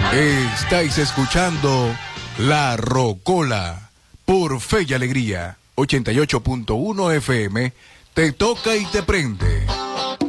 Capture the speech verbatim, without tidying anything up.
Estáis escuchando La Rocola por Fe y Alegría, ochenta y ocho punto uno F M. Te toca y te prende.